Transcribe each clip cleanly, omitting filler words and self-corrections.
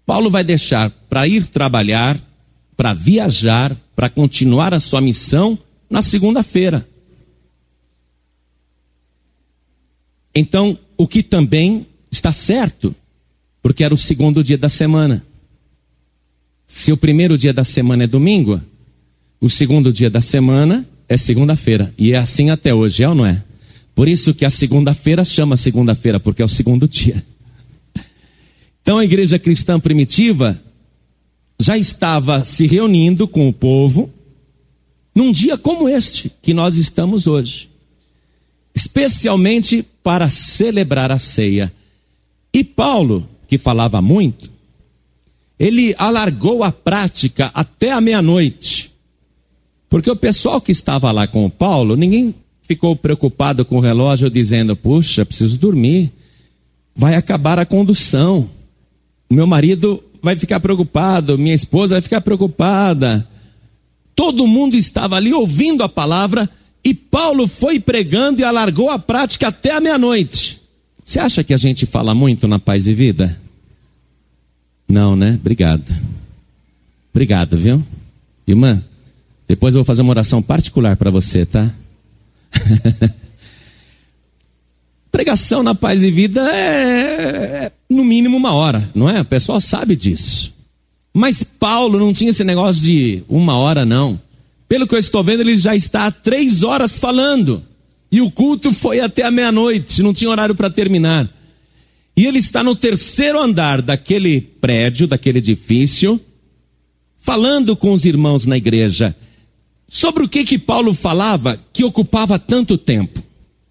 Paulo vai deixar para ir trabalhar, para viajar, para continuar a sua missão na segunda-feira. Então, o que também está certo, porque era o segundo dia da semana. Se o primeiro dia da semana é domingo, o segundo dia da semana é segunda-feira. E é assim até hoje, é ou não é? Por isso que a segunda-feira chama segunda-feira, porque é o segundo dia. Então a igreja cristã primitiva já estava se reunindo com o povo num dia como este que nós estamos hoje, especialmente para celebrar a ceia. E Paulo, que falava muito, ele alargou a prática até a meia-noite, porque o pessoal que estava lá com o Paulo, ninguém ficou preocupado com o relógio dizendo: puxa, preciso dormir, vai acabar a condução, meu marido vai ficar preocupado, minha esposa vai ficar preocupada. Todo mundo estava ali ouvindo a palavra, e Paulo foi pregando e alargou a prática até a meia-noite. Você acha que a gente fala muito na Paz e Vida? Não, né? Obrigado, viu? Irmã, depois eu vou fazer uma oração particular para você, tá? Pregação na Paz e Vida é no mínimo 1 hora, não é? O pessoal sabe disso. Mas Paulo não tinha esse negócio de 1 hora, não. Pelo que eu estou vendo, ele já está há 3 horas falando. E o culto foi até a meia-noite, não tinha horário para terminar. E ele está no 3º andar daquele prédio, daquele edifício, falando com os irmãos na igreja. Sobre o que Paulo falava que ocupava tanto tempo?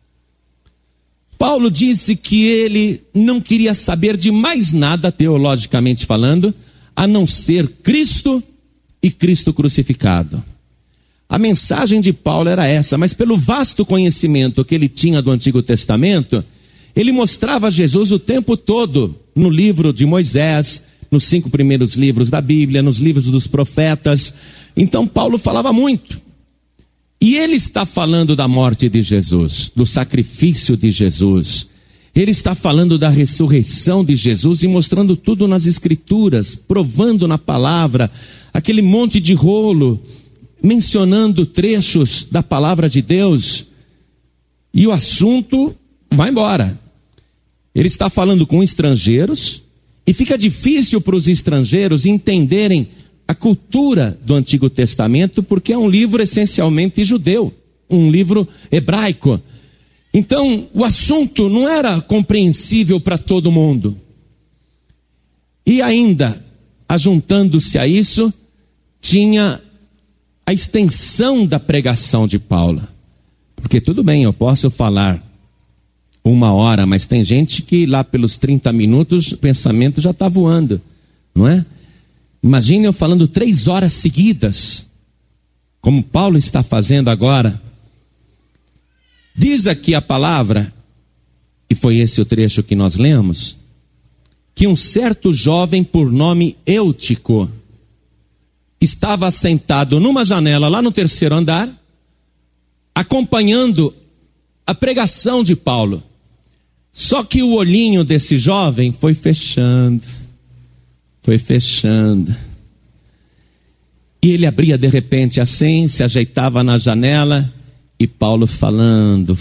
Paulo disse que ele não queria saber de mais nada, teologicamente falando, a não ser Cristo e Cristo crucificado. A mensagem de Paulo era essa, mas pelo vasto conhecimento que ele tinha do Antigo Testamento, ele mostrava Jesus o tempo todo no livro de Moisés, nos 5 primeiros livros da Bíblia, nos livros dos profetas. Então Paulo falava muito. E ele está falando da morte de Jesus, do sacrifício de Jesus. Ele está falando da ressurreição de Jesus e mostrando tudo nas Escrituras, provando na palavra, aquele monte de rolo, mencionando trechos da palavra de Deus. E o assunto vai embora. Ele está falando com estrangeiros, e fica difícil para os estrangeiros entenderem a cultura do Antigo Testamento, porque é um livro essencialmente judeu, um livro hebraico. Então, o assunto não era compreensível para todo mundo. E ainda, ajuntando-se a isso, tinha a extensão da pregação de Paulo. Porque tudo bem, eu posso falar 1 hora, mas tem gente que lá pelos 30 minutos o pensamento já está voando, não é? Imagine eu falando 3 horas seguidas, como Paulo está fazendo agora. Diz aqui a palavra, e foi esse o trecho que nós lemos, que um certo jovem por nome Eutico estava sentado numa janela lá no 3º andar, acompanhando a pregação de Paulo. Só que o olhinho desse jovem foi fechando. E ele abria de repente assim, se ajeitava na janela, e Paulo falando,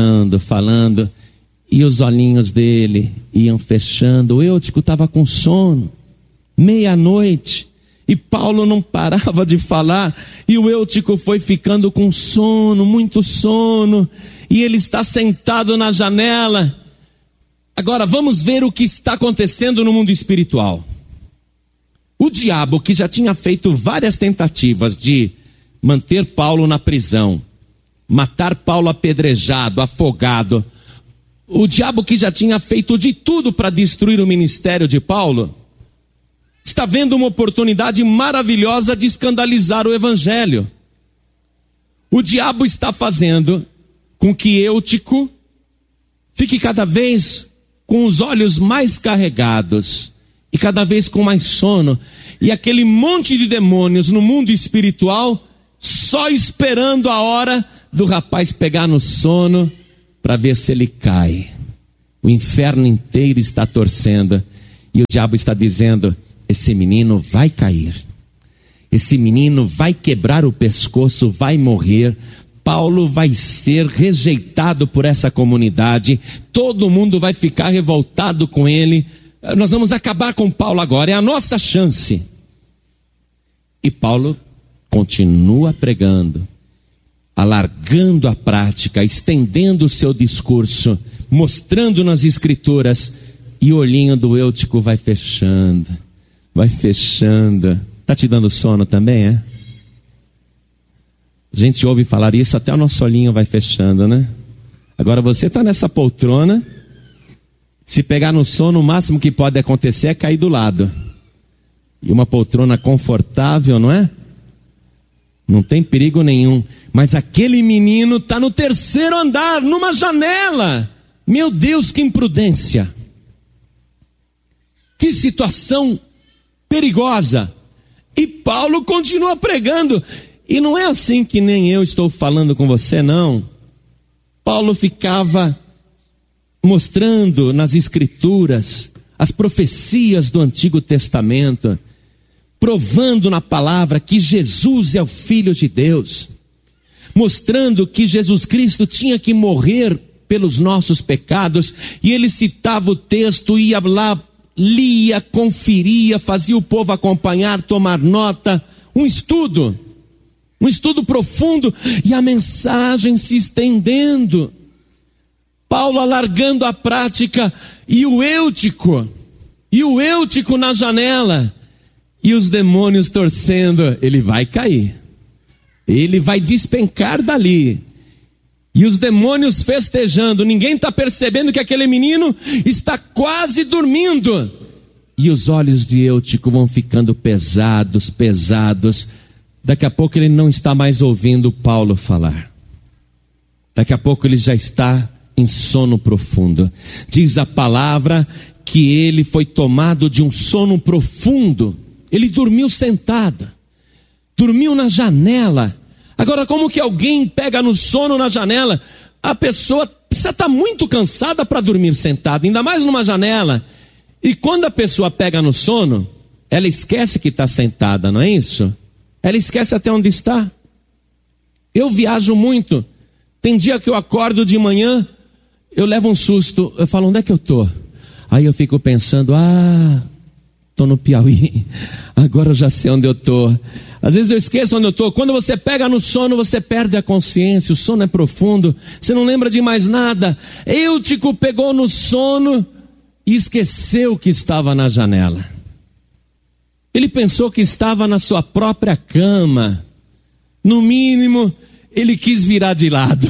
e os olhinhos dele iam fechando. O Eutico estava com sono, 00:30, e Paulo não parava de falar, e o Eutico foi ficando com sono, muito sono, e ele está sentado na janela. Agora vamos ver o que está acontecendo no mundo espiritual. O diabo, que já tinha feito várias tentativas de manter Paulo na prisão, matar Paulo apedrejado, afogado, o diabo que já tinha feito de tudo para destruir o ministério de Paulo, está vendo uma oportunidade maravilhosa de escandalizar o evangelho. O diabo está fazendo com que Eutico fique cada vez com os olhos mais carregados e cada vez com mais sono, e aquele monte de demônios no mundo espiritual só esperando a hora do rapaz pegar no sono para ver se ele cai. O inferno inteiro está torcendo, e o diabo está dizendo: esse menino vai cair. Esse menino vai quebrar o pescoço, vai morrer. Paulo vai ser rejeitado por essa comunidade. Todo mundo vai ficar revoltado com ele. Nós vamos acabar com Paulo agora, é a nossa chance. E Paulo continua pregando, alargando a prática, estendendo o seu discurso, mostrando nas escrituras, e o olhinho do Eutico vai fechando, vai fechando. Está te dando sono também, é? A gente ouve falar isso, até o nosso olhinho vai fechando, né? Agora você está nessa poltrona, se pegar no sono, o máximo que pode acontecer é cair do lado. E uma poltrona confortável, não é? Não tem perigo nenhum. Mas aquele menino está no terceiro andar, numa janela. Meu Deus, que imprudência. Que situação perigosa. E Paulo continua pregando. E não é assim que nem eu estou falando com você, não. Paulo ficava mostrando nas escrituras as profecias do Antigo Testamento, provando na palavra que Jesus é o Filho de Deus, mostrando que Jesus Cristo tinha que morrer pelos nossos pecados, e ele citava o texto, ia lá, lia, conferia, fazia o povo acompanhar, tomar nota, um estudo profundo, e a mensagem se estendendo, Paulo alargando a prática, e o Eutico na janela, e os demônios torcendo, ele vai cair, ele vai despencar dali, e os demônios festejando, ninguém está percebendo que aquele menino está quase dormindo, e os olhos de Eutico vão ficando pesados, daqui a pouco ele não está mais ouvindo Paulo falar, daqui a pouco ele já está em sono profundo. Diz a palavra que ele foi tomado de um sono profundo. Ele dormiu sentado, dormiu na janela. Agora, como que alguém pega no sono na janela? A pessoa precisa estar muito cansada para dormir sentada, ainda mais numa janela. E quando a pessoa pega no sono, ela esquece que está sentada, não é isso? Ela esquece até onde está. Eu viajo muito. Tem dia que eu acordo de manhã, eu levo um susto, eu falo, onde é que eu estou? Aí eu fico pensando, estou no Piauí, agora eu já sei onde eu estou. Às vezes eu esqueço onde eu estou. Quando você pega no sono, você perde a consciência, o sono é profundo, você não lembra de mais nada. Eutico pegou no sono e esqueceu que estava na janela. Ele pensou que estava na sua própria cama. No mínimo, ele quis virar de lado.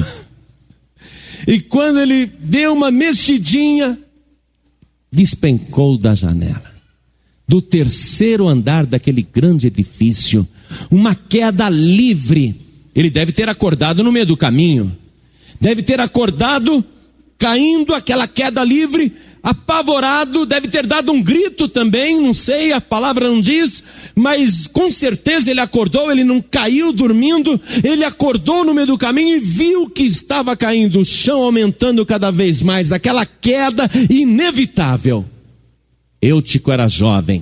E quando ele deu uma mexidinha, despencou da janela, do terceiro andar daquele grande edifício, uma queda livre. Ele deve ter acordado no meio do caminho, deve ter acordado caindo, aquela queda livre, apavorado, deve ter dado um grito também, não sei, a palavra não diz, mas com certeza ele acordou, ele não caiu dormindo, ele acordou no meio do caminho e viu que estava caindo, o chão aumentando cada vez mais, aquela queda inevitável. Eutico era jovem.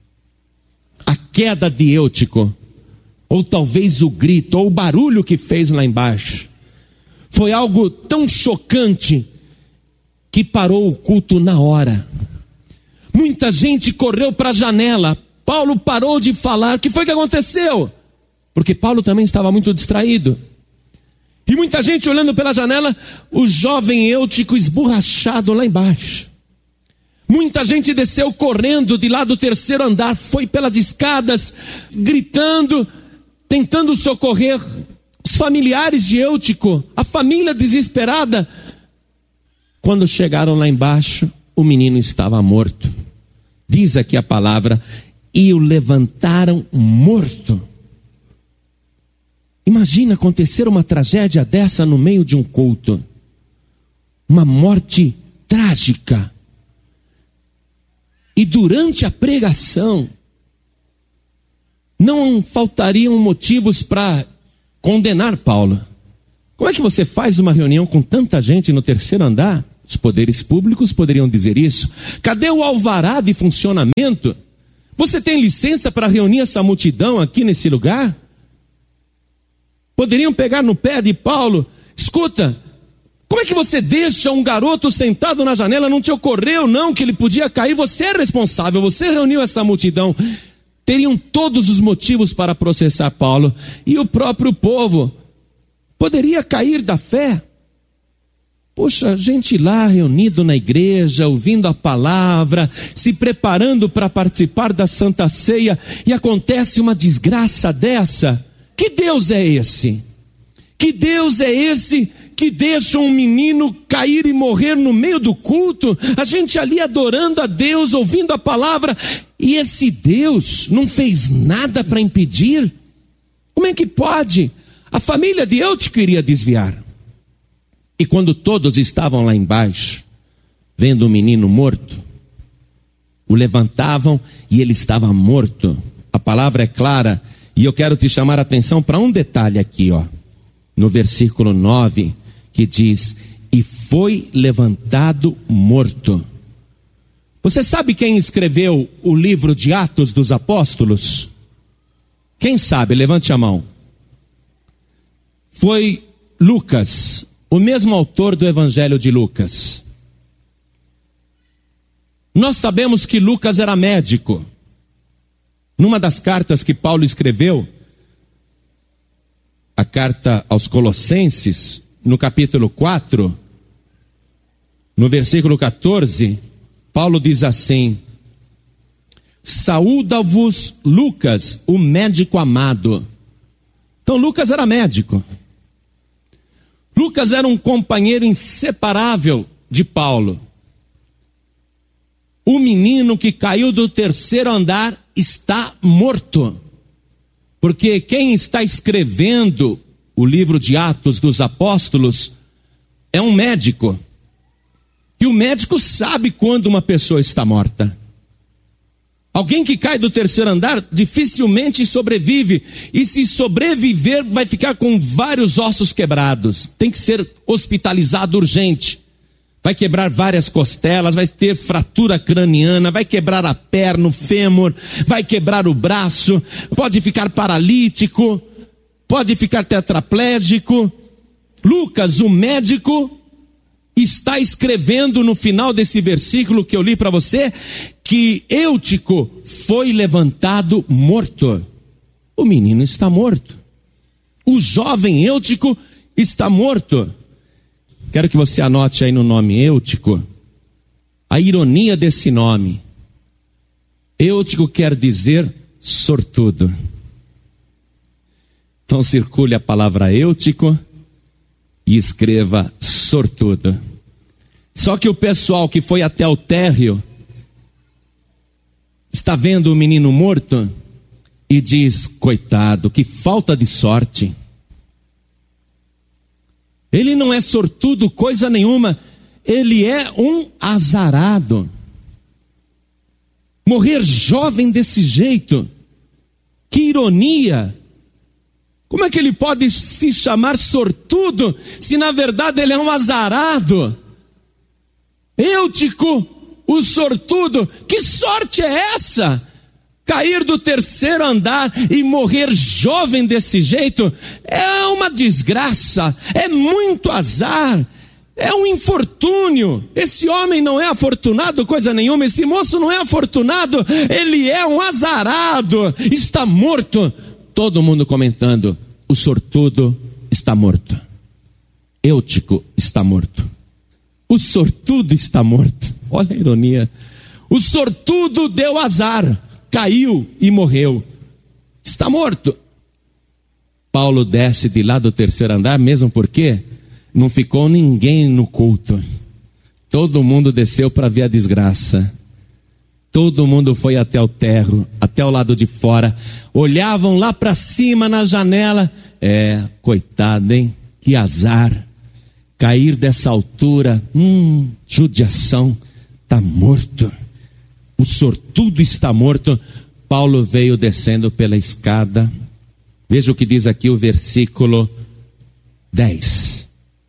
A queda de Eutico, ou talvez o grito, ou o barulho que fez lá embaixo, foi algo tão chocante que parou o culto na hora. Muita gente correu para a janela. Paulo parou de falar. O que foi que aconteceu? Porque Paulo também estava muito distraído. E muita gente olhando pela janela, o jovem Eutico esborrachado lá embaixo. Muita gente desceu correndo de lá do terceiro andar, foi pelas escadas, gritando, tentando socorrer os familiares de Eutico, a família desesperada. Quando chegaram lá embaixo, o menino estava morto. Diz aqui a palavra, e o levantaram morto. Imagina acontecer uma tragédia dessa no meio de um culto. Uma morte trágica. E durante a pregação, não faltariam motivos para condenar Paulo. Como é que você faz uma reunião com tanta gente no terceiro andar? Os poderes públicos poderiam dizer isso. Cadê o alvará de funcionamento? Você tem licença para reunir essa multidão aqui nesse lugar? Poderiam pegar no pé de Paulo. Escuta, como é que você deixa um garoto sentado na janela? Não te ocorreu não que ele podia cair? Você é responsável, você reuniu essa multidão. Teriam todos os motivos para processar Paulo. E o próprio povo poderia cair da fé. Poxa, gente lá reunido na igreja, ouvindo a palavra, se preparando para participar da Santa Ceia, e acontece uma desgraça dessa. Que Deus é esse? Que Deus é esse que deixa um menino cair e morrer no meio do culto? A gente ali adorando a Deus, ouvindo a palavra, e esse Deus não fez nada para impedir? Como é que pode? A família de Eutico iria desviar. E quando todos estavam lá embaixo, vendo o menino morto, o levantavam e ele estava morto. A palavra é clara, e eu quero te chamar a atenção para um detalhe aqui, ó, no versículo 9, que diz: e foi levantado morto. Você sabe quem escreveu o livro de Atos dos Apóstolos? Quem sabe? Levante a mão. Foi Lucas, o mesmo autor do Evangelho de Lucas. Nós sabemos que Lucas era médico. Numa das cartas que Paulo escreveu, a carta aos Colossenses, no capítulo 4, no versículo 14, Paulo diz assim: saúda-vos Lucas, o médico amado. Então Lucas era médico. Lucas era um companheiro inseparável de Paulo. O menino que caiu do terceiro andar está morto. Porque quem está escrevendo o livro de Atos dos Apóstolos é um médico. E o médico sabe quando uma pessoa está morta. Alguém que cai do terceiro andar dificilmente sobrevive. E se sobreviver, vai ficar com vários ossos quebrados. Tem que ser hospitalizado urgente. Vai quebrar várias costelas, vai ter fratura craniana, vai quebrar a perna, o fêmur, vai quebrar o braço, pode ficar paralítico, pode ficar tetraplégico. Lucas, o médico, está escrevendo no final desse versículo que eu li para você, que Eutico foi levantado morto. O menino está morto. O jovem Eutico está morto. Quero que você anote aí no nome Eutico a ironia desse nome. Eutico quer dizer sortudo. Então circule a palavra Eutico e escreva sortudo. Só que o pessoal que foi até o térreo está vendo o menino morto e diz: coitado, que falta de sorte. Ele não é sortudo coisa nenhuma, ele é um azarado. Morrer jovem desse jeito, que ironia. Como é que ele pode se chamar sortudo, se na verdade ele é um azarado? Eutico, o sortudo, que sorte é essa? Cair do terceiro andar e morrer jovem desse jeito é uma desgraça, é muito azar, é um infortúnio. Esse homem não é afortunado coisa nenhuma, esse moço não é afortunado, ele é um azarado, está morto. Todo mundo comentando: o sortudo está morto. Eutico está morto. O sortudo está morto. Olha a ironia. O sortudo deu azar, caiu e morreu. Está morto. Paulo desce de lá do terceiro andar, mesmo porque não ficou ninguém no culto. Todo mundo desceu para ver a desgraça. Todo mundo foi até o térreo, até o lado de fora. Olhavam lá para cima na janela. Coitado, hein? Que azar. Cair dessa altura, judiação. Está morto. O sortudo está morto. Paulo veio descendo pela escada. Veja o que diz aqui o versículo 10.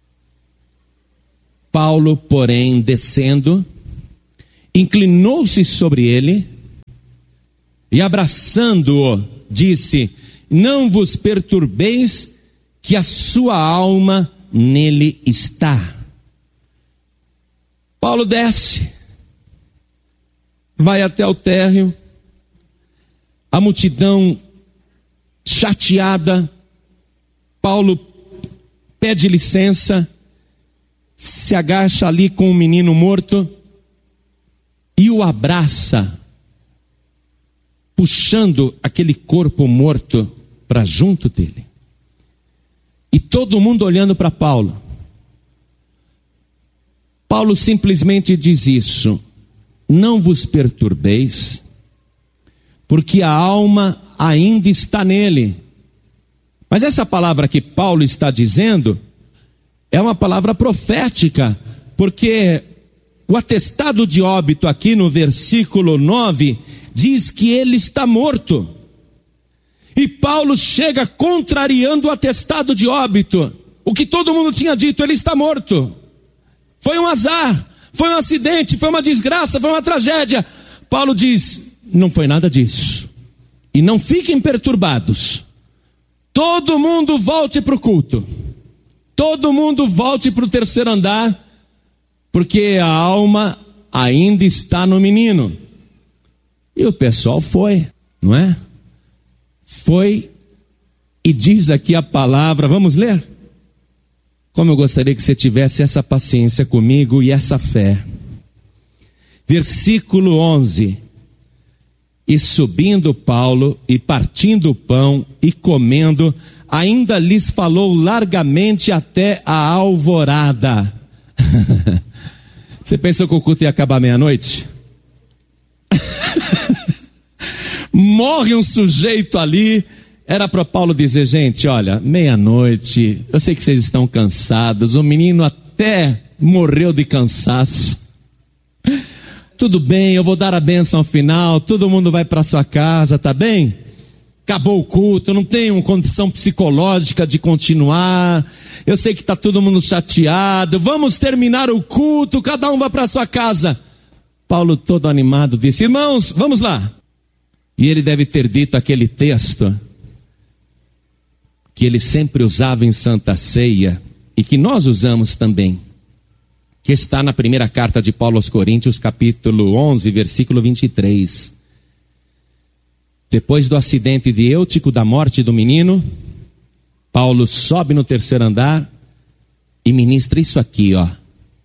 Paulo, porém, descendo, inclinou-se sobre ele e abraçando-o, disse: não vos perturbeis, que a sua alma nele está. Paulo desce, vai até o térreo, a multidão chateada, Paulo pede licença, se agacha ali com o menino morto e o abraça, puxando aquele corpo morto para junto dele. E todo mundo olhando para Paulo. Paulo simplesmente diz isso: não vos perturbeis, porque a alma ainda está nele. Mas essa palavra que Paulo está dizendo é uma palavra profética, porque o atestado de óbito aqui no versículo 9 diz que ele está morto. E Paulo chega contrariando o atestado de óbito. O que todo mundo tinha dito: ele está morto. Foi um azar, foi um acidente, foi uma desgraça, foi uma tragédia. Paulo diz: não foi nada disso. E não fiquem perturbados. Todo mundo volte para o culto. Todo mundo volte para o terceiro andar, porque a alma ainda está no menino. E o pessoal foi, não é? Foi, e diz aqui a palavra, vamos ler? Como eu gostaria que você tivesse essa paciência comigo e essa fé. Versículo 11: e subindo Paulo, e partindo o pão, e comendo, ainda lhes falou largamente até a alvorada. Você pensou que o culto ia acabar meia-noite? Morre um sujeito ali. Era para Paulo dizer: gente, olha, meia-noite, eu sei que vocês estão cansados, o menino até morreu de cansaço. Tudo bem, eu vou dar a bênção ao final, todo mundo vai para sua casa, tá bem? Acabou o culto, eu não tenho condição psicológica de continuar, eu sei que está todo mundo chateado, vamos terminar o culto, cada um vai para sua casa. Paulo, todo animado, disse: irmãos, vamos lá. E ele deve ter dito aquele texto que ele sempre usava em Santa Ceia e que nós usamos também, que está na primeira carta de Paulo aos Coríntios, capítulo 11, versículo 23. Depois do acidente de Eutico, da morte do menino, Paulo sobe no terceiro andar e ministra isso aqui, ó: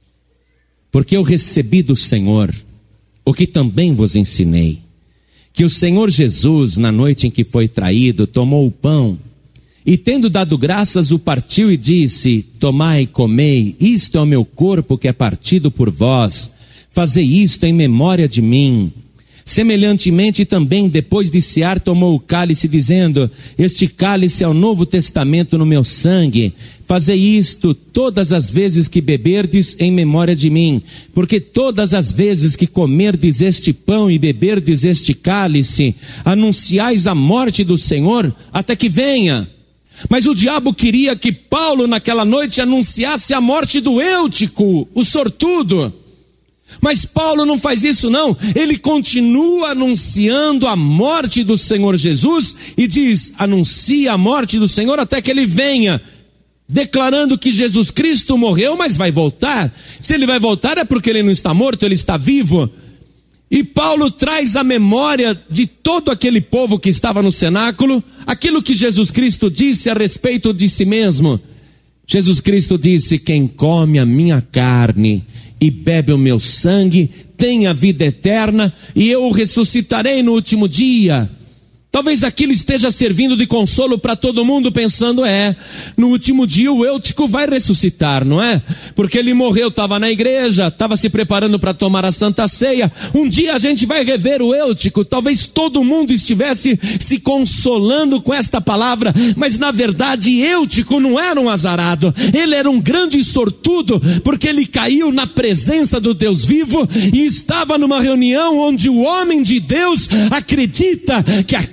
porque eu recebi do Senhor o que também vos ensinei, que o Senhor Jesus, na noite em que foi traído, tomou o pão e, tendo dado graças, o partiu e disse: tomai e comei, isto é o meu corpo que é partido por vós, fazei isto em memória de mim. Semelhantemente também, depois de cear, tomou o cálice, dizendo: este cálice é o novo testamento no meu sangue, fazei isto todas as vezes que beberdes em memória de mim, porque todas as vezes que comerdes este pão e beberdes este cálice, anunciais a morte do Senhor até que venha. Mas o diabo queria que Paulo naquela noite anunciasse a morte do Eutico, o sortudo. Mas Paulo não faz isso não, ele continua anunciando a morte do Senhor Jesus e diz: anuncia a morte do Senhor até que ele venha, declarando que Jesus Cristo morreu, mas vai voltar. Se ele vai voltar é porque ele não está morto, ele está vivo. E Paulo traz a memória de todo aquele povo que estava no cenáculo, aquilo que Jesus Cristo disse a respeito de si mesmo. Jesus Cristo disse: quem come a minha carne e bebe o meu sangue tem a vida eterna, e eu o ressuscitarei no último dia. Talvez aquilo esteja servindo de consolo para todo mundo, pensando: no último dia o Eutico vai ressuscitar, não é? Porque ele morreu, estava na igreja, estava se preparando para tomar a Santa Ceia, um dia a gente vai rever o Eutico. Talvez todo mundo estivesse se consolando com esta palavra, mas na verdade Eutico não era um azarado, ele era um grande sortudo, porque ele caiu na presença do Deus vivo, e estava numa reunião onde o homem de Deus acredita que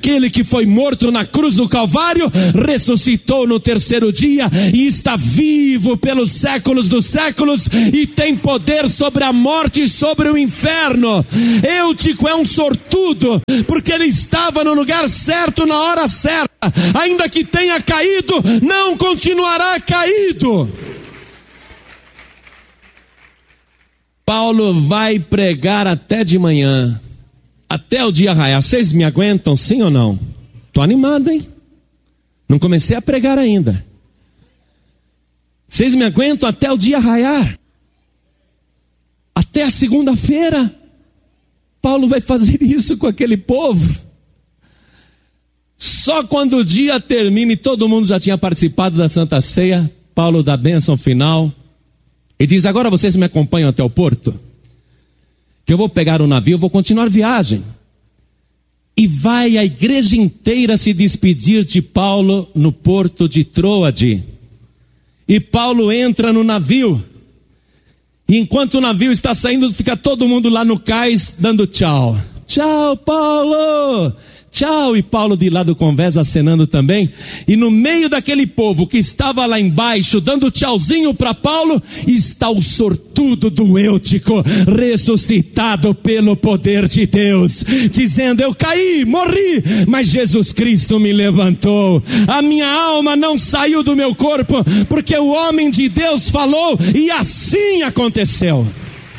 aquele que foi morto na cruz do Calvário, ressuscitou no terceiro dia e está vivo pelos séculos dos séculos e tem poder sobre a morte e sobre o inferno. Eutico é um sortudo, porque ele estava no lugar certo na hora certa. Ainda que tenha caído, não continuará caído. Paulo vai pregar até de manhã, até o dia raiar. Vocês me aguentam, sim ou não? Estou animado, hein? Não comecei a pregar ainda. Vocês me aguentam até o dia raiar? Até a segunda-feira? Paulo vai fazer isso com aquele povo. Só quando o dia termina e todo mundo já tinha participado da Santa Ceia, Paulo dá a bênção final e diz: agora vocês me acompanham até o porto, que eu vou pegar o navio, vou continuar a viagem. E vai a igreja inteira se despedir de Paulo no porto de Troade. E Paulo entra no navio. E enquanto o navio está saindo, fica todo mundo lá no cais dando tchau. Tchau, Paulo! Tchau, e Paulo de lá do convés acenando também. E no meio daquele povo que estava lá embaixo dando tchauzinho para Paulo, está o sortudo do Eutico, ressuscitado pelo poder de Deus, dizendo: eu caí, morri, mas Jesus Cristo me levantou. A minha alma não saiu do meu corpo, porque o homem de Deus falou, e assim aconteceu.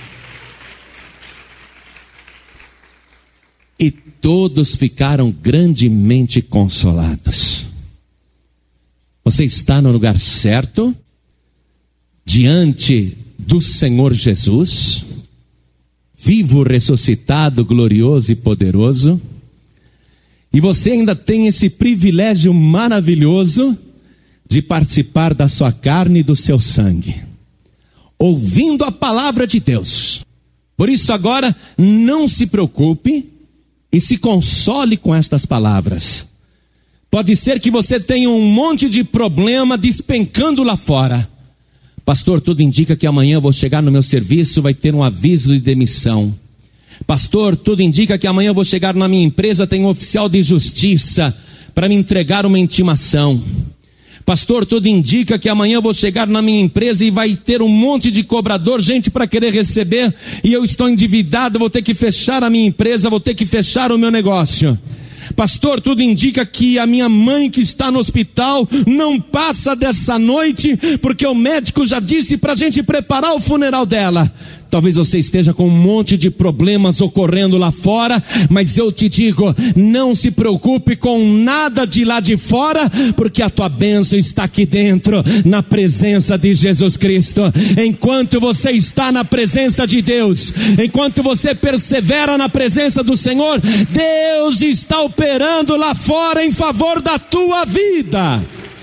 E todos ficaram grandemente consolados. Você está no lugar certo, diante do Senhor Jesus, vivo, ressuscitado, glorioso e poderoso, e você ainda tem esse privilégio maravilhoso de participar da sua carne e do seu sangue, ouvindo a palavra de Deus. Por isso agora, não se preocupe e se console com estas palavras. Pode ser que você tenha um monte de problema despencando lá fora. Pastor, tudo indica que amanhã eu vou chegar no meu serviço, vai ter um aviso de demissão. Pastor, tudo indica que amanhã eu vou chegar na minha empresa, tem um oficial de justiça para me entregar uma intimação. Pastor, tudo indica que amanhã eu vou chegar na minha empresa e vai ter um monte de cobrador, gente para querer receber, e eu estou endividado, vou ter que fechar a minha empresa, vou ter que fechar o meu negócio. Pastor, tudo indica que a minha mãe que está no hospital não passa dessa noite, porque o médico já disse para a gente preparar o funeral dela. Talvez você esteja com um monte de problemas ocorrendo lá fora, mas eu te digo, não se preocupe com nada de lá de fora, porque a tua bênção está aqui dentro, na presença de Jesus Cristo. Enquanto você está na presença de Deus, enquanto você persevera na presença do Senhor, Deus está operando lá fora em favor da tua vida.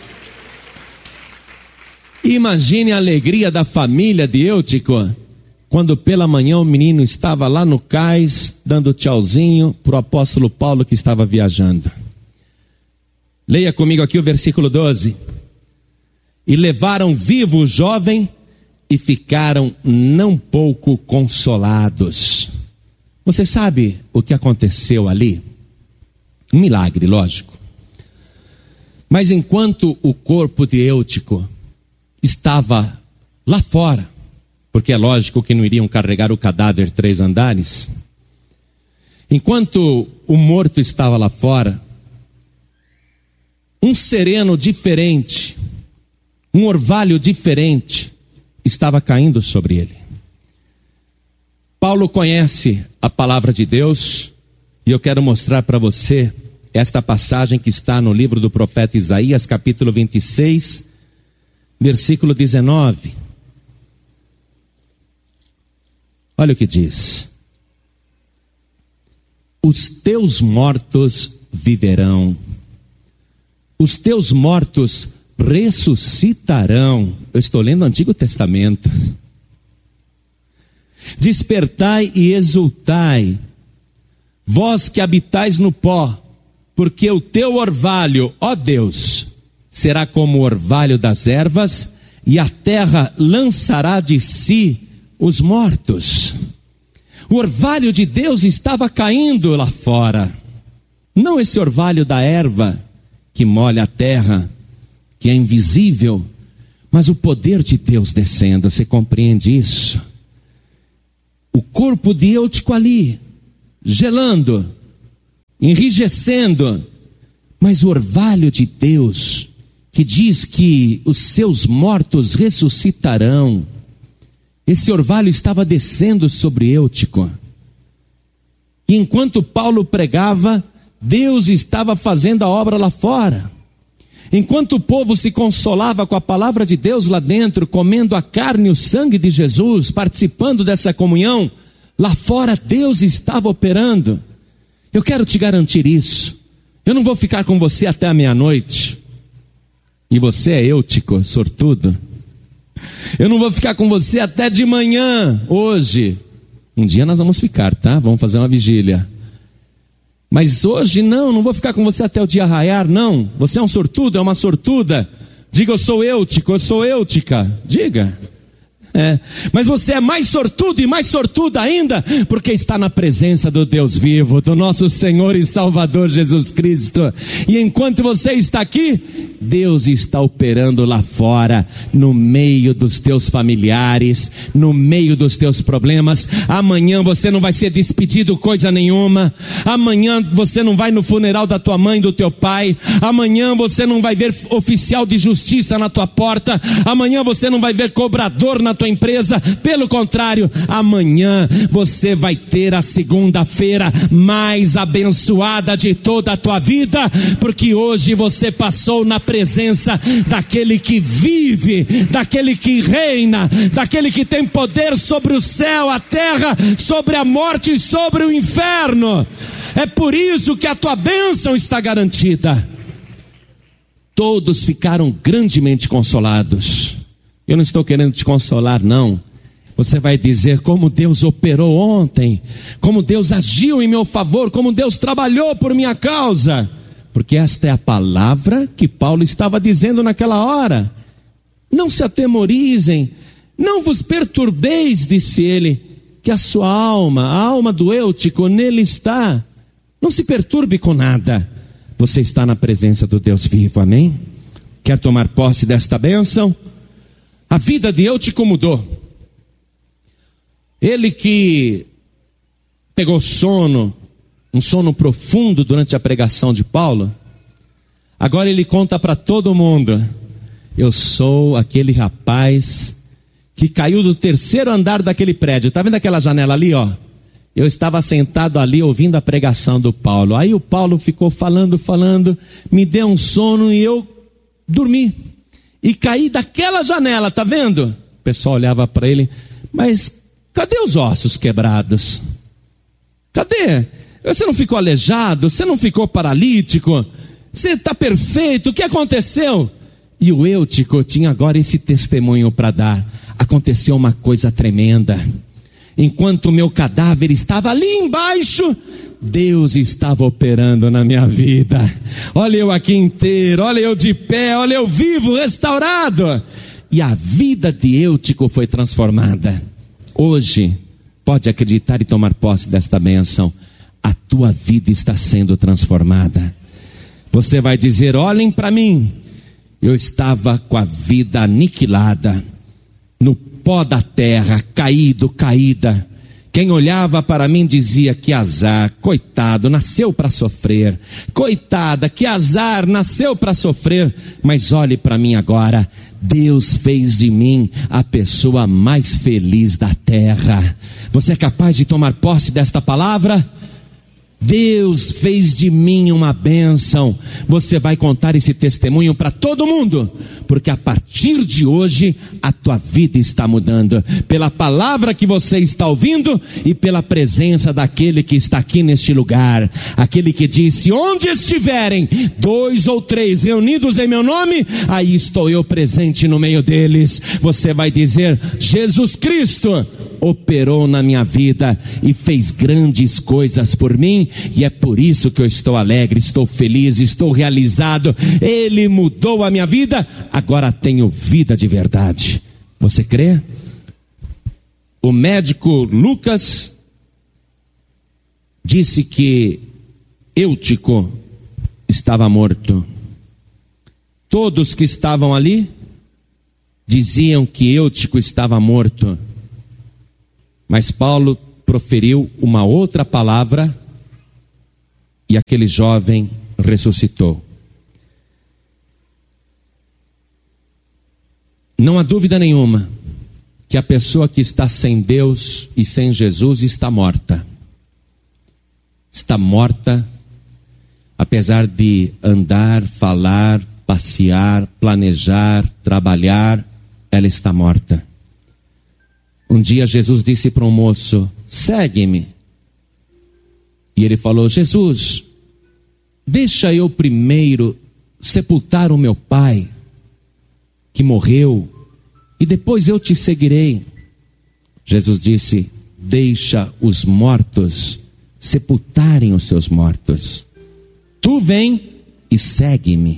Imagine a alegria da família de Eutico, quando pela manhã o menino estava lá no cais, dando tchauzinho para o apóstolo Paulo que estava viajando. Leia comigo aqui o versículo 12. E levaram vivo o jovem e ficaram não pouco consolados. Você sabe o que aconteceu ali? Um milagre, lógico. Mas enquanto o corpo de Eutico estava lá fora, porque é lógico que não iriam carregar o cadáver 3 andares. Enquanto o morto estava lá fora, um sereno diferente, um orvalho diferente, estava caindo sobre ele. Paulo conhece a palavra de Deus, e eu quero mostrar para você esta passagem que está no livro do profeta Isaías, capítulo 26, versículo 19. Olha o que diz: os teus mortos viverão, os teus mortos ressuscitarão. Eu estou lendo o Antigo Testamento. Despertai e exultai, vós que habitais no pó, porque o teu orvalho, ó Deus, será como o orvalho das ervas, e a terra lançará de si os mortos. O orvalho de Deus estava caindo lá fora. Não esse orvalho da erva que molha a terra, que é invisível, mas o poder de Deus descendo. Você compreende isso? O corpo de Eutico ali, gelando, enrijecendo, mas o orvalho de Deus, que diz que os seus mortos ressuscitarão, esse orvalho estava descendo sobre Eutico. E enquanto Paulo pregava, Deus estava fazendo a obra lá fora. Enquanto o povo se consolava com a palavra de Deus lá dentro, comendo a carne e o sangue de Jesus, participando dessa comunhão, lá fora Deus estava operando. Eu quero te garantir isso. Eu não vou ficar com você até a meia-noite. E você é Eutico, sortudo. Eu não vou ficar com você até de manhã, hoje. Um dia nós vamos ficar, tá? Vamos fazer uma vigília. Mas hoje não vou ficar com você até o dia raiar, não. Você é um sortudo, é uma sortuda. Diga, eu sou Eutico, eu sou Eútica. Diga. Mas você é mais sortudo e mais sortuda ainda, porque está na presença do Deus vivo, do nosso Senhor e Salvador Jesus Cristo. E enquanto você está aqui, Deus está operando lá fora, no meio dos teus familiares, no meio dos teus problemas. Amanhã você não vai ser despedido coisa nenhuma. Amanhã você não vai no funeral da tua mãe, do teu pai. Amanhã você não vai ver oficial de justiça na tua porta. Amanhã você não vai ver cobrador na tua empresa. Pelo contrário, amanhã você vai ter a segunda-feira mais abençoada de toda a tua vida, porque hoje você passou na presença daquele que vive, daquele que reina, daquele que tem poder sobre o céu, a terra, sobre a morte e sobre o inferno. É por isso que a tua bênção está garantida. Todos ficaram grandemente consolados. Eu não estou querendo te consolar, não. Você vai dizer como Deus operou ontem, como Deus agiu em meu favor, como Deus trabalhou por minha causa. Porque esta é a palavra que Paulo estava dizendo naquela hora. Não se atemorizem, não vos perturbeis, disse ele, que a sua alma, a alma do Eutico, nele está. Não se perturbe com nada. Você está na presença do Deus vivo, amém? Quer tomar posse desta bênção? A vida de Eutico mudou. Ele que pegou sono, um sono profundo durante a pregação de Paulo, agora ele conta para todo mundo: eu sou aquele rapaz que caiu do 3º andar daquele prédio. Está vendo aquela janela ali, ó? Eu estava sentado ali ouvindo a pregação do Paulo. Aí o Paulo ficou falando, me deu um sono e eu dormi. E caí daquela janela, tá vendo? O pessoal olhava para ele: mas cadê os ossos quebrados? Cadê? Você não ficou aleijado? Você não ficou paralítico? Você está perfeito? O que aconteceu? E o Eutico tinha agora esse testemunho para dar. Aconteceu uma coisa tremenda. Enquanto o meu cadáver estava ali embaixo, Deus estava operando na minha vida. Olha eu aqui inteiro, olha eu de pé, olha eu vivo, restaurado. E a vida de Eutico foi transformada. Hoje, pode acreditar e tomar posse desta bênção. A tua vida está sendo transformada. Você vai dizer: olhem para mim, eu estava com a vida aniquilada, no pó da terra, caída. Quem olhava para mim dizia: que azar, coitado, nasceu para sofrer. Coitada, que azar, nasceu para sofrer. Mas olhe para mim agora, Deus fez de mim a pessoa mais feliz da terra. Você é capaz de tomar posse desta palavra? Deus fez de mim uma bênção. Você vai contar esse testemunho para todo mundo, porque a partir de hoje a tua vida está mudando, pela palavra que você está ouvindo e pela presença daquele que está aqui neste lugar, aquele que disse: onde estiverem 2 ou 3 reunidos em meu nome, aí estou eu presente no meio deles. Você vai dizer: Jesus Cristo operou na minha vida e fez grandes coisas por mim, e é por isso que eu estou alegre, estou feliz, estou realizado. Ele mudou a minha vida, agora tenho vida de verdade. Você crê? O médico Lucas disse que Eutico estava morto. Todos que estavam ali diziam que Eutico estava morto. Mas Paulo proferiu uma outra palavra e aquele jovem ressuscitou. Não há dúvida nenhuma que a pessoa que está sem Deus e sem Jesus está morta. Está morta, apesar de andar, falar, passear, planejar, trabalhar, ela está morta. Um dia Jesus disse para um moço: segue-me. E ele falou: Jesus, deixa eu primeiro sepultar o meu pai, que morreu, e depois eu te seguirei. Jesus disse: deixa os mortos sepultarem os seus mortos. Tu vem e segue-me.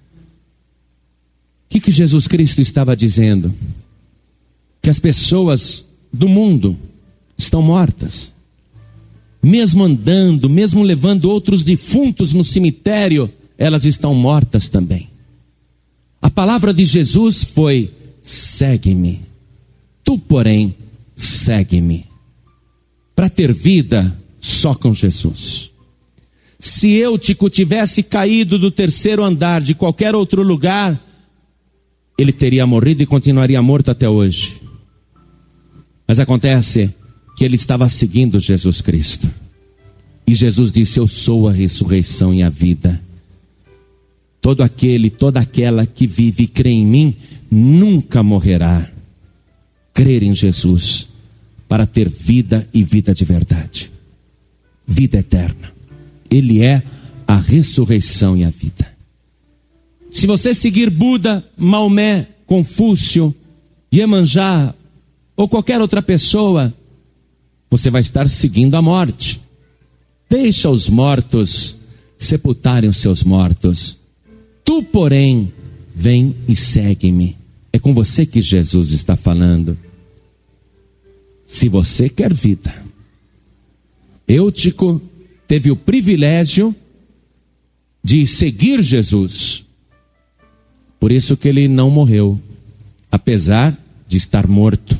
O que Jesus Cristo estava dizendo? Que as pessoas do mundo estão mortas. Mesmo andando, mesmo levando outros defuntos no cemitério, elas estão mortas também. A palavra de Jesus foi: segue-me. Tu, porém, segue-me. Para ter vida só com Jesus. Se Eutico tivesse caído do terceiro andar de qualquer outro lugar, ele teria morrido e continuaria morto até hoje. Mas acontece que ele estava seguindo Jesus Cristo. E Jesus disse: eu sou a ressurreição e a vida. Todo aquele, toda aquela que vive e crê em mim, nunca morrerá. Crer em Jesus para ter vida e vida de verdade. Vida eterna. Ele é a ressurreição e a vida. Se você seguir Buda, Maomé, Confúcio, Iemanjá ou qualquer outra pessoa, você vai estar seguindo a morte. Deixa os mortos sepultarem os seus mortos. Tu, porém, vem e segue-me. É com você que Jesus está falando. Se você quer vida. Eutico teve o privilégio de seguir Jesus. Por isso que ele não morreu, apesar de estar morto.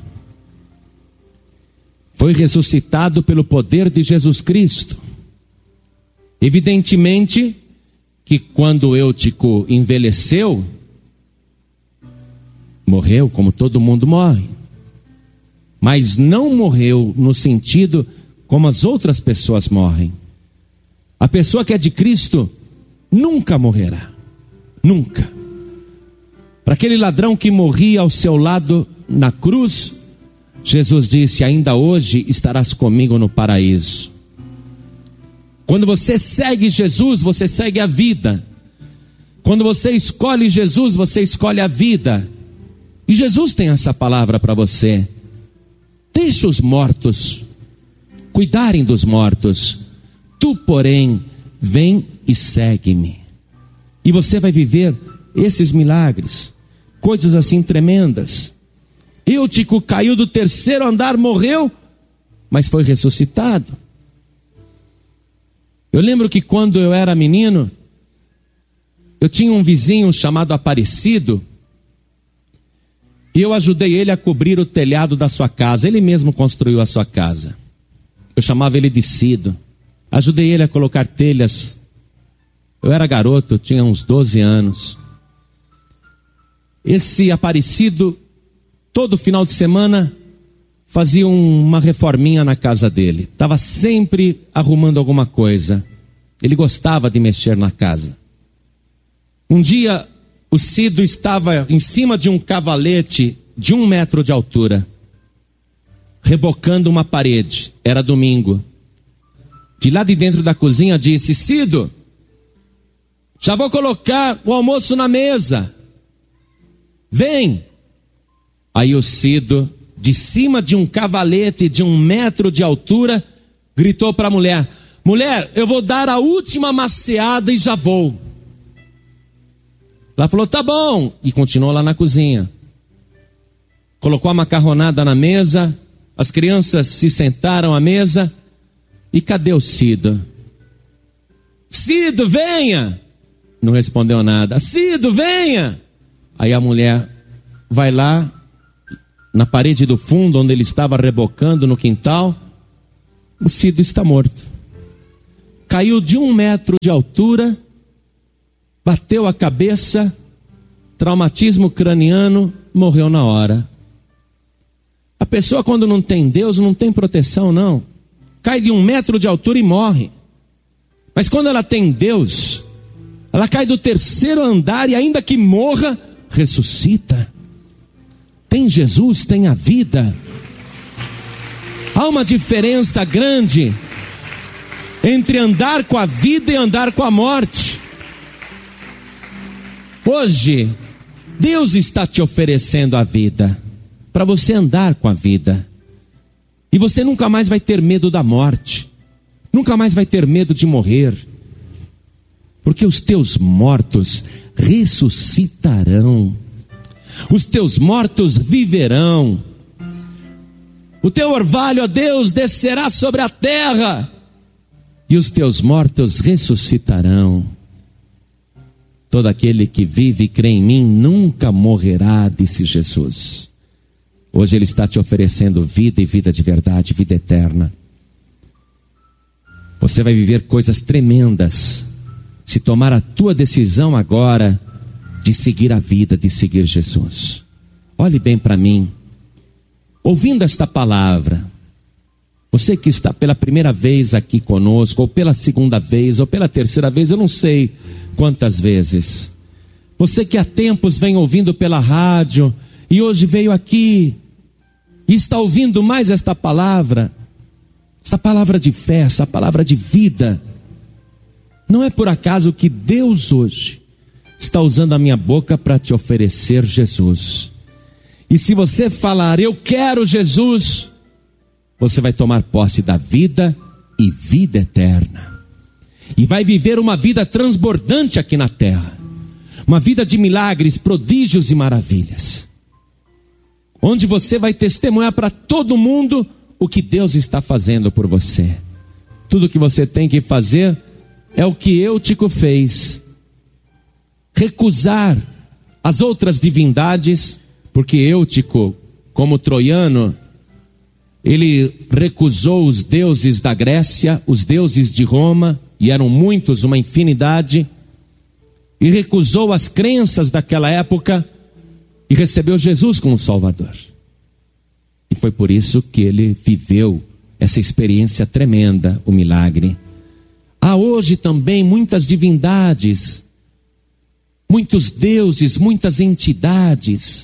Foi ressuscitado pelo poder de Jesus Cristo. Evidentemente que quando Eutico envelheceu, morreu como todo mundo morre. Mas não morreu no sentido como as outras pessoas morrem. A pessoa que é de Cristo nunca morrerá. Nunca. Para aquele ladrão que morria ao seu lado na cruz, Jesus disse: ainda hoje estarás comigo no paraíso. Quando você segue Jesus, você segue a vida. Quando você escolhe Jesus, você escolhe a vida. E Jesus tem essa palavra para você: deixa os mortos cuidarem dos mortos. Tu, porém, vem e segue-me. E você vai viver esses milagres, coisas assim tremendas. Eutico caiu do terceiro andar, morreu, mas foi ressuscitado. Eu lembro que quando eu era menino, eu tinha um vizinho chamado Aparecido, e eu ajudei ele a cobrir o telhado da sua casa. Ele mesmo construiu a sua casa. Eu chamava ele de Cido. Ajudei ele a colocar telhas. Eu era garoto, eu tinha uns 12 anos. Esse Aparecido, todo final de semana, fazia uma reforminha na casa dele. Estava sempre arrumando alguma coisa. Ele gostava de mexer na casa. Um dia, o Cido estava em cima de um cavalete de 1 metro de altura, rebocando uma parede. Era domingo. De lá de dentro da cozinha disse: Cido, já vou colocar o almoço na mesa. Vem. Aí o Cido, de cima de um cavalete de 1 metro de altura, gritou para a mulher: mulher, eu vou dar a última maceada e já vou. Ela falou: tá bom. E continuou lá na cozinha. Colocou a macarronada na mesa. As crianças se sentaram à mesa. E cadê o Cido? Cido, venha. Não respondeu nada. Cido, venha. Aí a mulher vai lá, na parede do fundo, onde ele estava rebocando no quintal, o Cido está morto. Caiu de 1 metro de altura, bateu a cabeça, traumatismo craniano, morreu na hora. A pessoa, quando não tem Deus, não tem proteção, não. Cai de 1 metro de altura e morre. Mas quando ela tem Deus, ela cai do 3º andar e ainda que morra, ressuscita. Tem Jesus, tem a vida. Há uma diferença grande entre andar com a vida e andar com a morte. Hoje, Deus está te oferecendo a vida, para você andar com a vida. E você nunca mais vai ter medo da morte, nunca mais vai ter medo de morrer, porque os teus mortos ressuscitarão, os teus mortos viverão. O teu orvalho, ó Deus, descerá sobre a terra, e os teus mortos ressuscitarão. Todo aquele que vive e crê em mim nunca morrerá, disse Jesus. Hoje Ele está te oferecendo vida, e vida de verdade, vida eterna. Você vai viver coisas tremendas se tomar a tua decisão agora de seguir a vida, de seguir Jesus. Olhe bem para mim. Ouvindo esta palavra, você que está pela primeira vez aqui conosco, ou pela segunda vez, ou pela terceira vez, eu não sei quantas vezes. Você que há tempos vem ouvindo pela rádio, e hoje veio aqui, e está ouvindo mais esta palavra de fé, essa palavra de vida. Não é por acaso que Deus hoje está usando a minha boca para te oferecer Jesus. E se você falar, eu quero Jesus, você vai tomar posse da vida e vida eterna. E vai viver uma vida transbordante aqui na terra. Uma vida de milagres, prodígios e maravilhas. Onde você vai testemunhar para todo mundo o que Deus está fazendo por você. Tudo que você tem que fazer é o que Eutico fez. Recusar as outras divindades, porque Eutico, como troiano, ele recusou os deuses da Grécia, os deuses de Roma, e eram muitos, uma infinidade, e recusou as crenças daquela época, e recebeu Jesus como Salvador. E foi por isso que ele viveu essa experiência tremenda, o milagre. Há hoje também muitas divindades, muitos deuses, muitas entidades,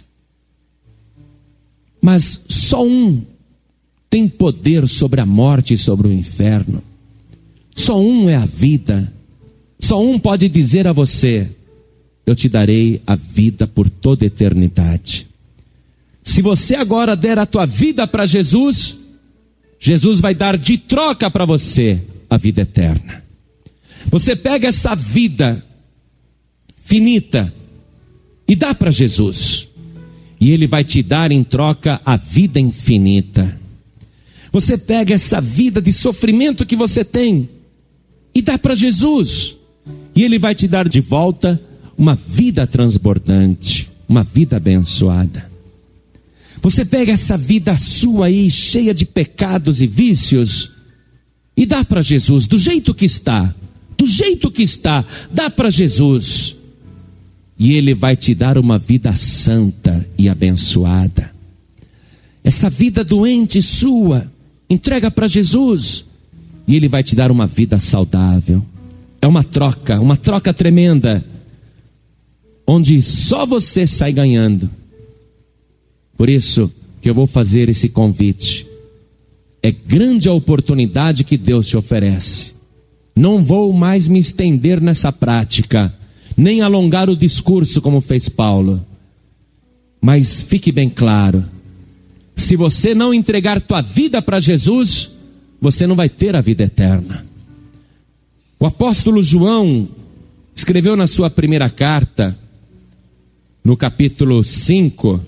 mas só um tem poder sobre a morte e sobre o inferno. Só um é a vida. Só um pode dizer a você: eu te darei a vida por toda a eternidade. Se você agora der a tua vida para Jesus, Jesus vai dar de troca para você a vida eterna. Você pega essa vida finita e dá para Jesus, e Ele vai te dar em troca a vida infinita. Você pega essa vida de sofrimento que você tem e dá para Jesus, e Ele vai te dar de volta uma vida transbordante, uma vida abençoada. Você pega essa vida sua aí, cheia de pecados e vícios, e dá para Jesus, do jeito que está, dá para Jesus, e Ele vai te dar uma vida santa e abençoada. Essa vida doente sua, entrega para Jesus, e Ele vai te dar uma vida saudável. É uma troca tremenda, onde só você sai ganhando. Por isso que eu vou fazer esse convite. É grande a oportunidade que Deus te oferece. Não vou mais me estender nessa prática, nem alongar o discurso como fez Paulo. Mas fique bem claro, se você não entregar tua vida para Jesus, você não vai ter a vida eterna. O apóstolo João escreveu na sua primeira carta, no capítulo 5,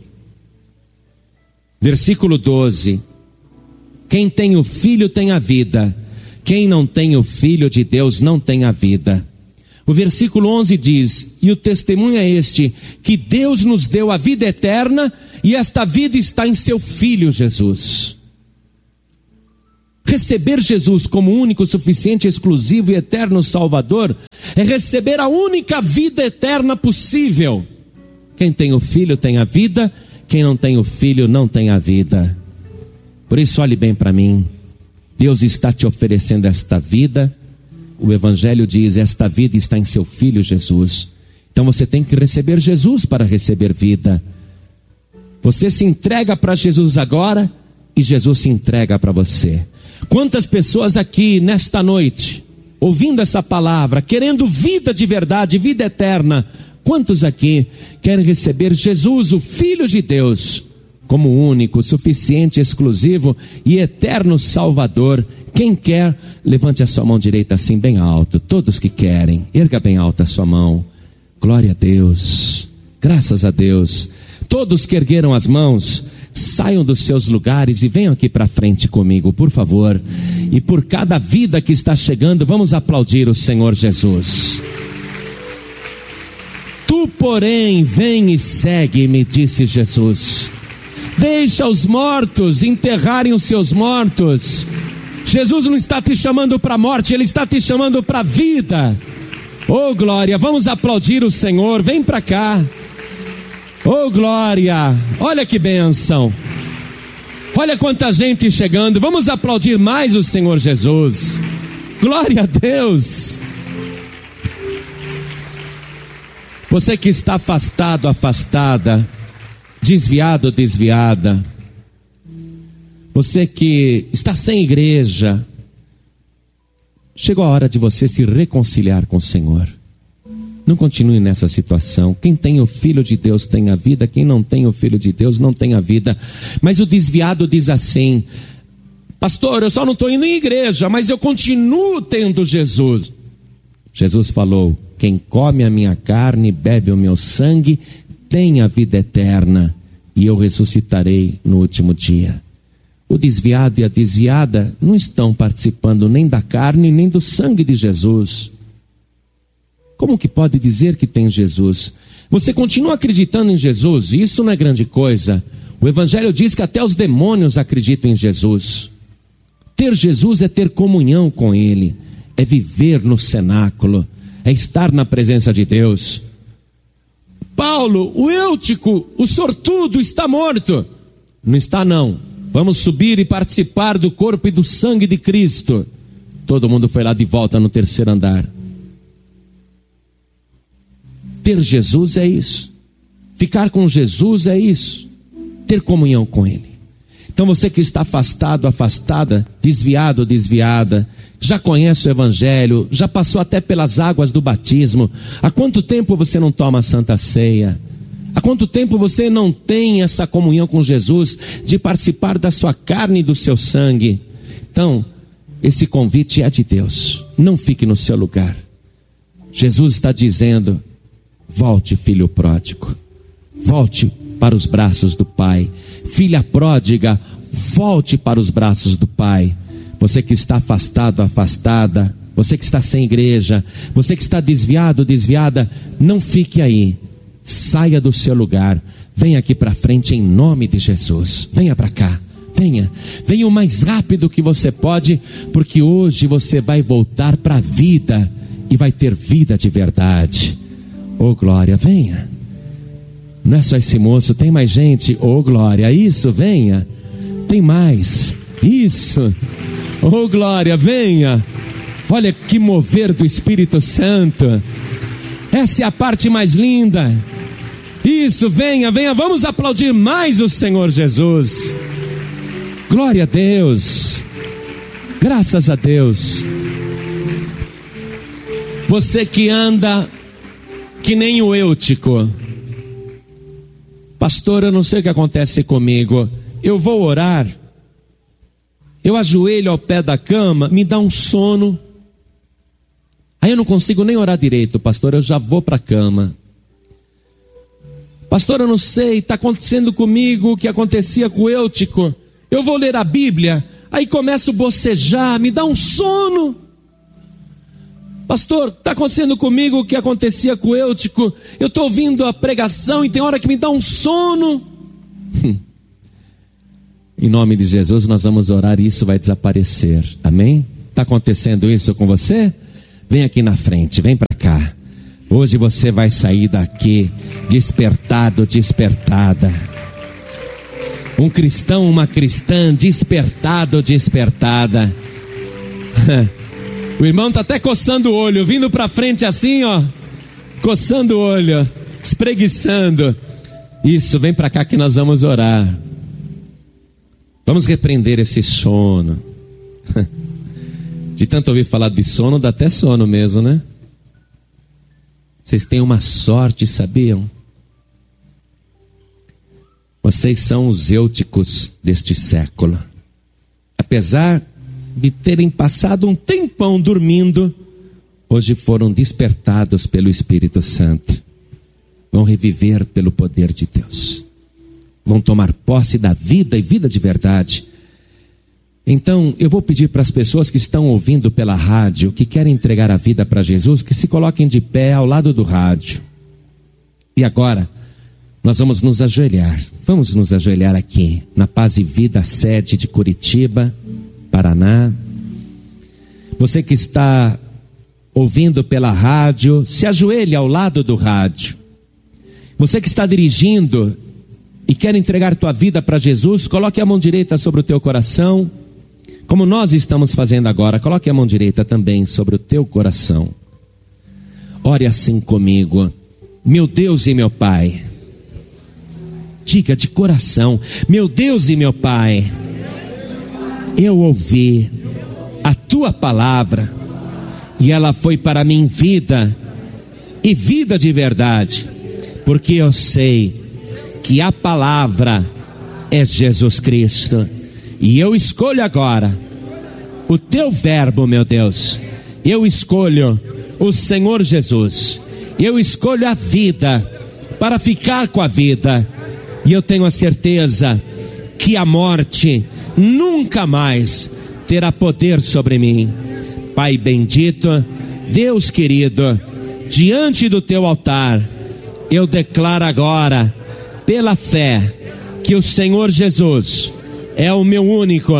versículo 12: quem tem o Filho tem a vida, Quem não tem o Filho de Deus não tem a vida. O versículo 11 diz: e o testemunho é este, que Deus nos deu a vida eterna, e esta vida está em seu Filho Jesus. Receber Jesus como único, suficiente, exclusivo e eterno Salvador é receber a única vida eterna possível. Quem tem o Filho tem a vida, quem não tem o Filho não tem a vida. Por isso, olhe bem para mim. Deus está te oferecendo esta vida. O Evangelho diz: esta vida está em seu Filho Jesus. Então você tem que receber Jesus para receber vida. Você se entrega para Jesus agora e Jesus se entrega para você. Quantas pessoas aqui nesta noite, ouvindo essa palavra, querendo vida de verdade, vida eterna, quantos aqui querem receber Jesus, o Filho de Deus, como único, suficiente, exclusivo e eterno Salvador? Quem quer, levante a sua mão direita assim bem alto. Todos que querem, erga bem alta a sua mão. Glória a Deus, graças a Deus. Todos que ergueram as mãos, saiam dos seus lugares e venham aqui para frente comigo, por favor. E por cada vida que está chegando, vamos aplaudir o Senhor Jesus. Tu, porém, vem e segue-me, disse Jesus. Deixa os mortos enterrarem os seus mortos. Jesus não está te chamando para a morte, Ele está te chamando para a vida. Oh glória, vamos aplaudir o Senhor, vem para cá. Oh glória, olha que bênção. Olha quanta gente chegando, vamos aplaudir mais o Senhor Jesus. Glória a Deus. Você que está afastado, afastada, desviado, desviada, você que está sem igreja, chegou a hora de você se reconciliar com o Senhor. Não continue nessa situação. Quem tem o Filho de Deus tem a vida, quem não tem o Filho de Deus não tem a vida. Mas o desviado diz assim: pastor, eu só não estou indo em igreja, mas eu continuo tendo Jesus. Jesus falou: quem come a minha carne, bebe o meu sangue, tem a vida eterna, e eu ressuscitarei no último dia. O desviado e a desviada não estão participando nem da carne, nem do sangue de Jesus. Como que pode dizer que tem Jesus? Você continua acreditando em Jesus? Isso não é grande coisa. O Evangelho diz que até os demônios acreditam em Jesus. Ter Jesus é ter comunhão com Ele, é viver no cenáculo, é estar na presença de Deus. Paulo, o Eutico, o sortudo está morto. Não está não. Vamos subir e participar do corpo e do sangue de Cristo. Todo mundo foi lá de volta no terceiro andar. Ter Jesus é isso. Ficar com Jesus é isso. Ter comunhão com Ele. Então você que está afastado, afastada, desviado, desviada, já conhece o Evangelho, já passou até pelas águas do batismo. Há quanto tempo você não toma a Santa Ceia? Há quanto tempo você não tem essa comunhão com Jesus, de participar da sua carne e do seu sangue? Então, esse convite é de Deus. Não fique no seu lugar. Jesus está dizendo: volte, filho pródigo, volte para os braços do Pai. Filha pródiga, volte para os braços do Pai. Você que está afastado, afastada, você que está sem igreja, você que está desviado, desviada, não fique aí. Saia do seu lugar, venha aqui para frente em nome de Jesus. Venha para cá, venha o mais rápido que você pode, porque hoje você vai voltar para a vida e vai ter vida de verdade. Oh glória, venha. Não é só esse moço, tem mais gente. Oh glória, isso, venha. Tem mais, isso. Oh glória, venha. Olha que mover do Espírito Santo. Essa é a parte mais linda. Isso, venha, venha, vamos aplaudir mais o Senhor Jesus. Glória a Deus. Graças a Deus. Você que anda que nem o Eutico: pastor, eu não sei o que acontece comigo. Eu vou orar, eu ajoelho ao pé da cama, me dá um sono, aí eu não consigo nem orar direito. Pastor, eu já vou para a cama. Pastor, eu não sei, está acontecendo comigo o que acontecia com o Eutico. Eu vou ler a Bíblia, aí começo a bocejar, me dá um sono. Pastor, está acontecendo comigo o que acontecia com o Eutico. Eu estou ouvindo a pregação e tem hora que me dá um sono. Em nome de Jesus nós vamos orar e isso vai desaparecer. Amém? Está acontecendo isso com você? Vem aqui na frente, vem para cá. Hoje você vai sair daqui despertado, despertada. Um cristão, uma cristã, despertado, despertada. O irmão está até coçando o olho, vindo para frente assim, ó, coçando o olho, espreguiçando. Isso, vem para cá que nós vamos orar. Vamos repreender esse sono. De tanto ouvir falar de sono, dá até sono mesmo, né? Vocês têm uma sorte, sabiam? Vocês são os Eúticos deste século. Apesar de terem passado um tempão dormindo, hoje foram despertados pelo Espírito Santo. Vão reviver pelo poder de Deus. Vão tomar posse da vida e vida de verdade. Então, eu vou pedir para as pessoas que estão ouvindo pela rádio, que querem entregar a vida para Jesus, que se coloquem de pé ao lado do rádio. E agora, nós vamos nos ajoelhar. Vamos nos ajoelhar aqui, na Paz e Vida, sede de Curitiba, Paraná. Você que está ouvindo pela rádio, se ajoelhe ao lado do rádio. Você que está dirigindo e quer entregar tua vida para Jesus, coloque a mão direita sobre o teu coração, como nós estamos fazendo agora. Coloque a mão direita também sobre o teu coração. Ore assim comigo: meu Deus e meu Pai. Diga de coração: meu Deus e meu Pai, eu ouvi a tua palavra e ela foi para mim vida e vida de verdade, porque eu sei que a palavra é Jesus Cristo. E eu escolho agora o teu verbo, meu Deus. Eu escolho o Senhor Jesus. Eu escolho a vida para ficar com a vida. E eu tenho a certeza que a morte nunca mais terá poder sobre mim. Pai bendito, Deus querido, diante do teu altar, eu declaro agora, pela fé, que o Senhor Jesus é o meu único,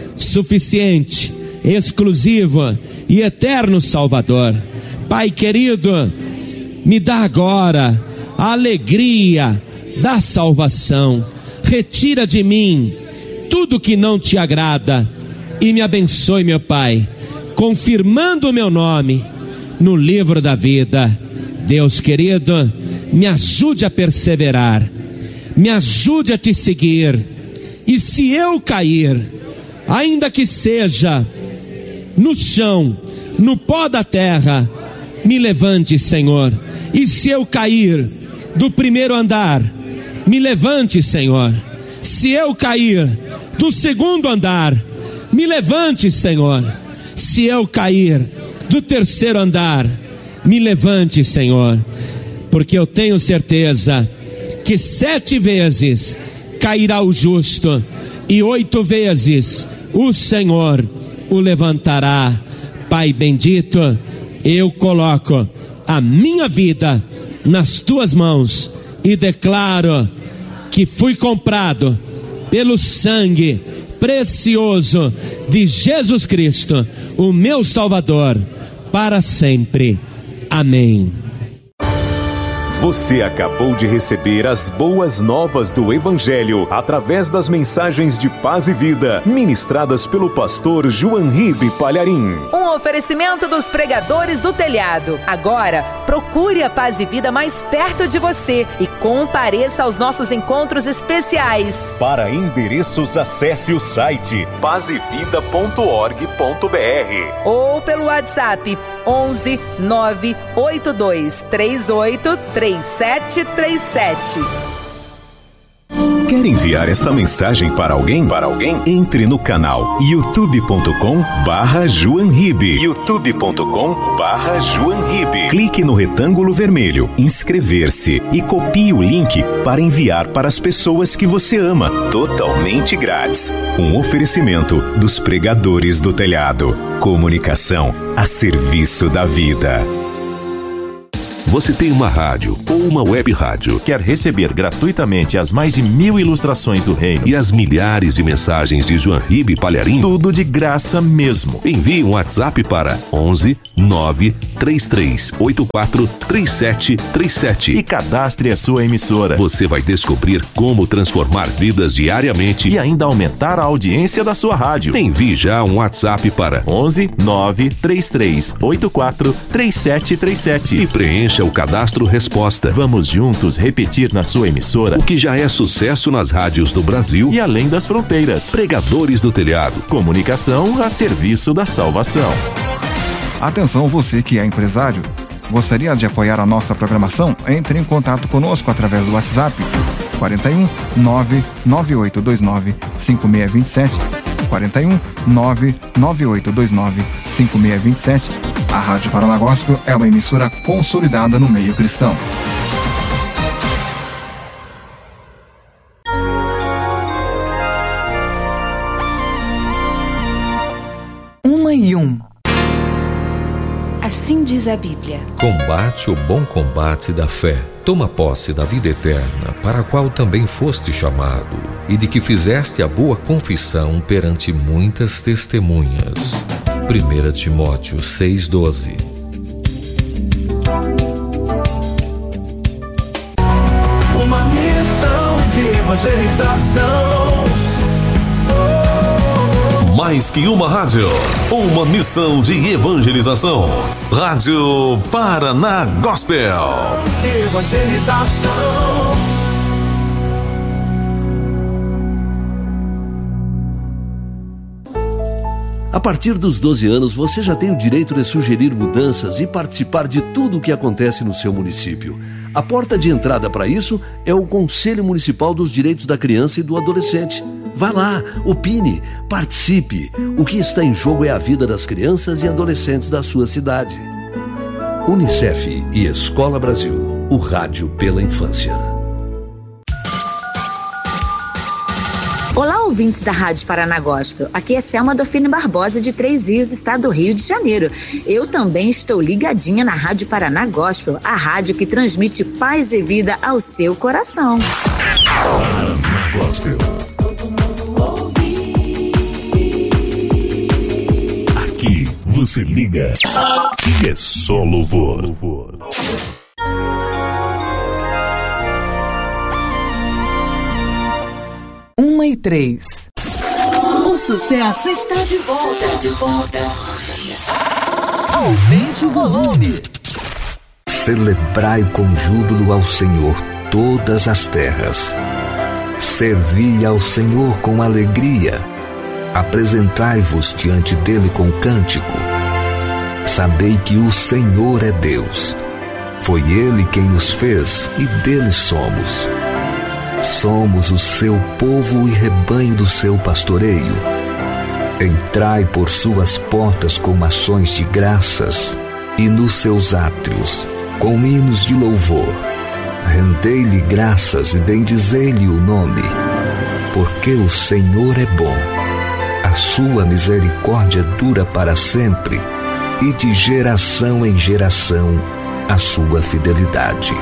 suficiente, exclusivo e eterno Salvador. Pai querido, me dá agora a alegria da salvação. Retira de mim tudo que não te agrada e me abençoe, meu Pai, confirmando o meu nome no livro da vida. Deus querido, me ajude a perseverar, me ajude a te seguir. E se eu cair, ainda que seja no chão, no pó da terra, me levante, Senhor. E se eu cair do primeiro andar, me levante, Senhor. Se eu cair do segundo andar, me levante, Senhor. Se eu cair do terceiro andar, me levante, Senhor. Porque eu tenho certeza que 7 vezes cairá o justo e 8 vezes o Senhor o levantará. Pai bendito, eu coloco a minha vida nas tuas mãos e declaro que fui comprado pelo sangue precioso de Jesus Cristo, o meu Salvador, para sempre. Amém. Você acabou de receber as boas novas do Evangelho através das mensagens de Paz e Vida, ministradas pelo pastor João Ribe Palharim. Um oferecimento dos pregadores do telhado. Agora, procure a Paz e Vida mais perto de você e compareça aos nossos encontros especiais. Para endereços, acesse o site pazevida.org.br ou pelo WhatsApp 11 982 38 3737. Quer enviar esta mensagem para alguém? Entre no canal youtube.com/JoanRibe. youtube.com/JoanRibe. Clique no retângulo vermelho, inscrever-se e copie o link para enviar para as pessoas que você ama, totalmente grátis. Um oferecimento dos Pregadores do Telhado. Comunicação a serviço da vida. Você tem uma rádio ou uma web rádio? Quer receber gratuitamente as mais de 1000 ilustrações do reino e as milhares de mensagens de João Ribe Palharim? Tudo de graça mesmo. Envie um WhatsApp para 11 93384 3737 e cadastre a sua emissora. Você vai descobrir como transformar vidas diariamente e ainda aumentar a audiência da sua rádio. Envie já um WhatsApp para 11 93384 3737 e preencha o cadastro resposta. Vamos juntos repetir na sua emissora o que já é sucesso nas rádios do Brasil e além das fronteiras. Pregadores do Telhado. Comunicação a serviço da salvação. Atenção, você que é empresário. Gostaria de apoiar a nossa programação? Entre em contato conosco através do WhatsApp 41 99829 5627 41 99829 5627. A Rádio Paraná Gospel é uma emissora consolidada no meio cristão. Uma e um. Assim diz a Bíblia. Combate o bom combate da fé. Toma posse da vida eterna, para a qual também foste chamado, e de que fizeste a boa confissão perante muitas testemunhas. 1 Timóteo 6,12. Uma missão de evangelização. Mais que uma rádio, uma missão de evangelização. Rádio Paraná Gospel. Evangelização. A partir dos 12 anos, você já tem o direito de sugerir mudanças e participar de tudo o que acontece no seu município. A porta de entrada para isso é o Conselho Municipal dos Direitos da Criança e do Adolescente. Vá lá, opine, participe. O que está em jogo é a vida das crianças e adolescentes da sua cidade. Unicef e Escola Brasil, o rádio pela infância. Olá, ouvintes da Rádio Paraná Gospel. Aqui é Selma Dofine Barbosa, de Três Rios, estado do Rio de Janeiro. Eu também estou ligadinha na Rádio Paraná Gospel, a rádio que transmite paz e vida ao seu coração. Paraná Gospel. Aqui você liga e é só louvor. 1:03. O sucesso está de volta. Aumente o volume. Celebrai com júbilo ao Senhor todas as terras. Servi ao Senhor com alegria. Apresentai-vos diante dele com cântico. Sabei que o Senhor é Deus. Foi ele quem nos fez e dele somos. Somos o seu povo e rebanho do seu pastoreio. Entrai por suas portas com ações de graças e nos seus átrios com hinos de louvor. Rendei-lhe graças e bendizei-lhe o nome, porque o Senhor é bom. A sua misericórdia dura para sempre e de geração em geração a sua fidelidade.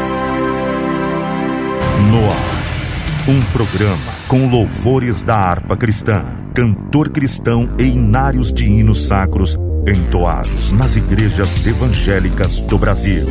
No ar, um programa com louvores da harpa cristã, cantor cristão e hinários de hinos sacros entoados nas igrejas evangélicas do Brasil.